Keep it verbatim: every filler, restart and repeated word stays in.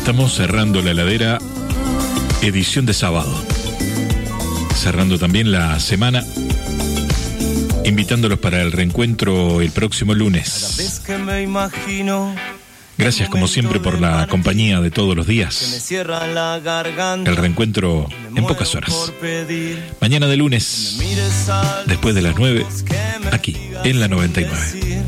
Estamos cerrando la heladera, edición de sábado. Cerrando también la semana, invitándolos para el reencuentro el próximo lunes. Gracias como siempre por la compañía de todos los días. El reencuentro en pocas horas. Mañana de lunes, después de las nueve, aquí en la noventa y nueve.